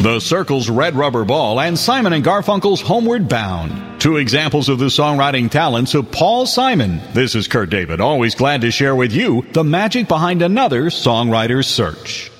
The Circle's Red Rubber Ball and Simon and Garfunkel's Homeward Bound. Two examples of the songwriting talents of Paul Simon. This is Kurt David, always glad to share with you the magic behind another songwriter's search.